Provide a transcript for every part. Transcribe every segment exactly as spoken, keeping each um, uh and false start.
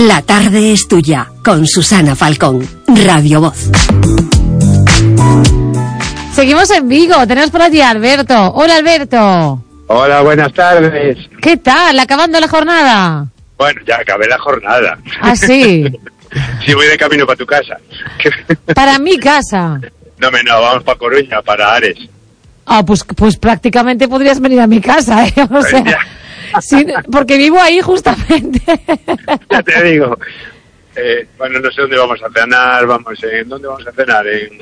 La tarde es tuya, con Susana Falcón, Radio Voz. Seguimos en Vigo, tenemos por allí a Alberto. Hola, Alberto. Hola, buenas tardes. ¿Qué tal? ¿Acabando la jornada? Bueno, ya acabé la jornada. ¿Ah, sí? Sí, voy de camino para tu casa. Para mi casa. No, me no, vamos para Coruña, para Ares. Ah, pues, pues prácticamente podrías venir a mi casa, ¿eh? O sea, sí, porque vivo ahí justamente. Ya te digo. Eh, bueno, no sé dónde vamos a cenar, vamos, ¿en dónde vamos a cenar? En,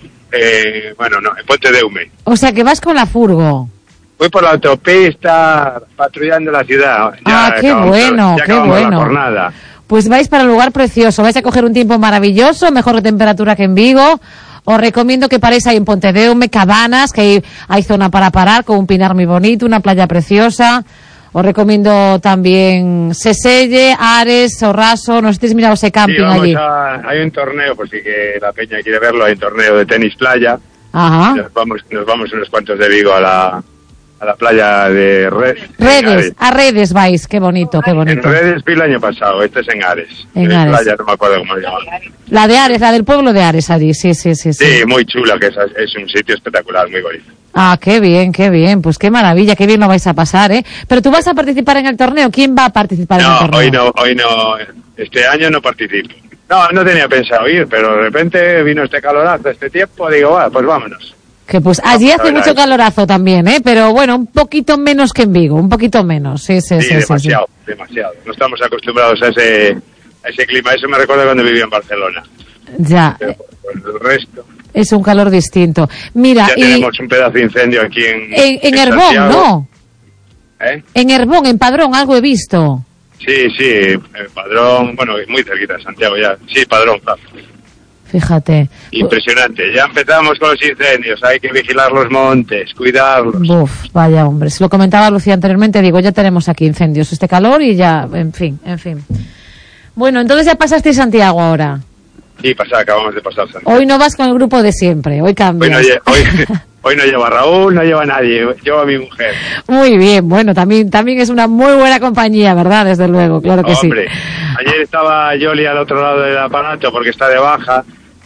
eh, bueno, no, en Ponte de Ume. O sea, que vas con la furgo. Voy por la autopista, patrullando la ciudad. Ya ah, qué acabamos, bueno, ya qué bueno. bueno. La jornada. Pues vais para un lugar precioso, vais a coger un tiempo maravilloso, mejor temperatura que en Vigo. Os recomiendo que paréis ahí en Pontedeume, Cabanas, que hay, hay zona para parar, con un pinar muy bonito, una playa preciosa. Os recomiendo también Seselle, Ares, Sorraso, no sé si tenéis mirado ese camping sí, vamos allí. A, hay un torneo, por si que la peña quiere verlo, hay un torneo de tenis playa. Ajá. Nos vamos, nos vamos unos cuantos de Vigo a la... a la playa de Red, Redes, a Redes vais, qué bonito, qué bonito. En Redes vi el año pasado, este es en Ares. En en Ares. Playa, no me acuerdo cómo se llama. La de Ares, la del pueblo de Ares allí, sí, sí, sí. Sí, sí muy chula, que es, es un sitio espectacular, muy bonito. Ah, qué bien, qué bien, pues qué maravilla, qué bien lo vais a pasar, ¿eh? Pero tú vas a participar en el torneo, ¿quién va a participar no, en el torneo? hoy no, hoy no, este año no participo. No, no tenía pensado ir, pero de repente vino este calorazo, este tiempo, digo, va, pues vámonos. Que pues allí hace mucho calorazo también, ¿eh? Pero bueno, un poquito menos que en Vigo, un poquito menos. Sí, sí, sí, sí. demasiado, sí, sí. demasiado. No estamos acostumbrados a ese, a ese clima. Eso me recuerda cuando vivía en Barcelona. Ya. Pero por el resto... Es un calor distinto. Mira, ya y... tenemos un pedazo de incendio aquí en... En, en, en Herbón, Santiago. ¿no? ¿Eh? En Herbón, en Padrón, algo he visto. Sí, sí, el Padrón, bueno, muy cerquita de Santiago ya. Sí, Padrón, claro. Fíjate. Impresionante. Ya empezamos con los incendios. Hay que vigilar los montes, cuidarlos. Uf, vaya hombre. Se lo comentaba Lucía anteriormente. Digo, ya tenemos aquí incendios, este calor y ya, en fin, en fin. Bueno, entonces ya pasaste Santiago ahora. Sí, pasa, acabamos de pasar Santiago. Hoy no vas con el grupo de siempre. Hoy cambias. Hoy no, lle- hoy, hoy no lleva a Raúl, no lleva a nadie. Lleva a mi mujer. Muy bien. Bueno, también, también es una muy buena compañía, ¿verdad? Desde luego, claro que Hombre, sí. ayer estaba Yoli al otro lado del aparato porque está de baja.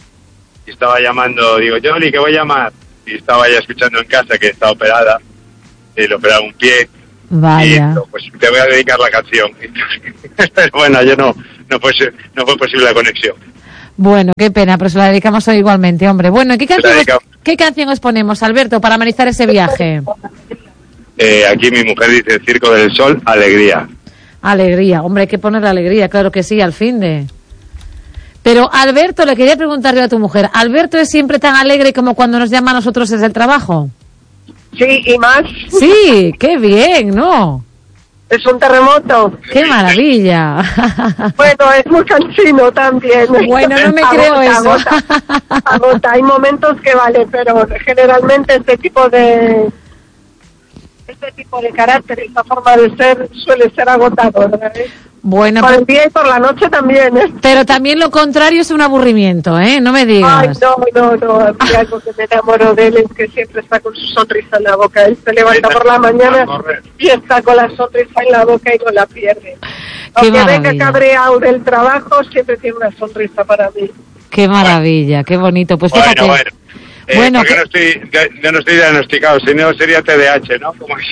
Y estaba llamando, digo, Yoli, que voy a llamar. Y estaba ya escuchando en casa que está operada. Y le operaron un pie. Vaya. Y digo, pues te voy a dedicar la canción. Pero bueno, ayer no, no, fue, no fue posible la conexión. Bueno, qué pena, pero se la dedicamos hoy igualmente, hombre. Bueno, ¿qué canción, os, dedicamos. ¿qué canción os ponemos, Alberto, para amenizar ese viaje? Eh, aquí mi mujer dice Circo del Sol, alegría. Alegría, hombre, hay que ponerle alegría, claro que sí, al fin de... Pero, Alberto, le quería preguntar yo a tu mujer, ¿Alberto es siempre tan alegre como cuando nos llama a nosotros desde el trabajo? Sí, y más. Sí, qué bien, ¿no? Es un terremoto. ¡Qué maravilla! Bueno, es muy cansino también. Bueno, no me agota, creo eso. Agota, agota. Hay momentos que vale, pero generalmente este tipo de... Este tipo de carácter, esta forma de ser, suele ser agotador, ¿verdad? Bueno, por pero, el día y por la noche también, ¿eh? Pero también lo contrario es un aburrimiento, ¿eh? No me digas. Ay, no, no, no. A mí algo que me enamoro de él es que siempre está con su sonrisa en la boca. Él se levanta por la mañana y está con la sonrisa en la boca y no la pierde. Aunque venga cabreado del trabajo, siempre tiene una sonrisa para mí. Qué maravilla, qué bonito. Pues fíjate. Bueno, bueno. Eh, bueno, porque no estoy, yo no estoy diagnosticado, si no sería T D A H, ¿no? Como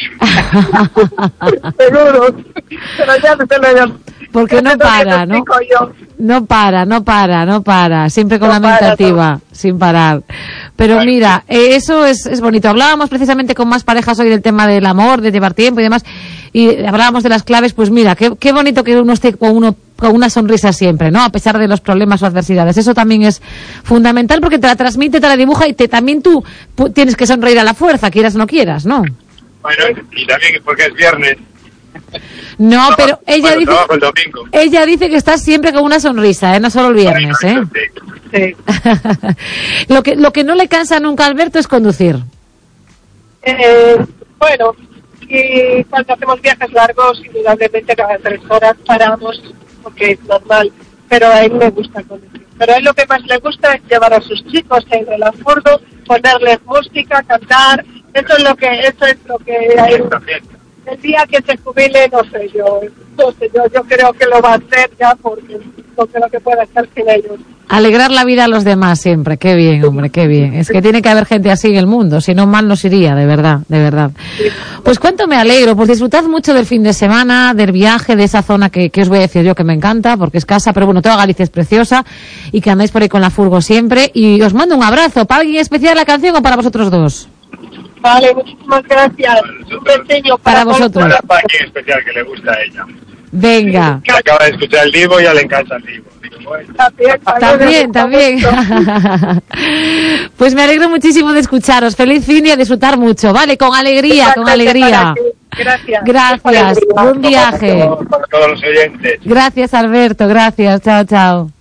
Seguro. Pero ya te lo porque no para, ¿no? Yo. No para, no para, no para. Siempre con no la mente para, activa, no. sin parar. Pero bueno, mira, eh, eso es, es bonito. Hablábamos precisamente con más parejas hoy del tema del amor, de llevar tiempo y demás. Y hablábamos de las claves, pues mira, qué, qué bonito que uno esté con uno con una sonrisa siempre, ¿no? A pesar de los problemas o adversidades. Eso también es fundamental porque te la transmite, te la dibuja y te, también tú pu- tienes que sonreír a la fuerza, quieras o no quieras, ¿no? Bueno, y también porque es viernes. No, pero ella bueno, dice trabajo el domingo. ella dice que estás siempre con una sonrisa, ¿eh? No solo el viernes, ¿eh? Sí. lo que lo que no le cansa nunca a Alberto es conducir. Eh, bueno, y cuando hacemos viajes largos, indudablemente cada tres horas paramos, porque es normal, pero a él le gusta conducir. Pero a él lo que más le gusta es llevar a sus chicos a ir a la furgo, ponerles música, cantar, eso es lo que, eso es lo que a él, el día que se jubile, no sé yo, no sé yo, yo creo que lo va a hacer ya porque no creo que pueda estar sin ellos. Alegrar la vida a los demás siempre, qué bien, hombre, qué bien. Es que tiene que haber gente así en el mundo, si no mal nos iría, de verdad, de verdad. Pues cuánto me alegro, pues disfrutad mucho del fin de semana, del viaje, de esa zona que, que os voy a decir yo que me encanta, porque es casa, pero bueno, toda Galicia es preciosa, y que andáis por ahí con la furgo siempre, y os mando un abrazo. ¿Para alguien especial la canción o para vosotros dos? Vale, muchísimas gracias. Un pequeño para, para vosotros. Para, para alguien especial que le gusta a ella. Venga. Que acaba de escuchar el Divo y ya le encanta el Divo. También, también. Pues me alegro muchísimo de escucharos. Feliz fin y a disfrutar mucho, ¿vale? Con alegría, con alegría. Gracias. Gracias. Buen viaje. Para todos los oyentes. Gracias, Alberto. Gracias. Chao, chao.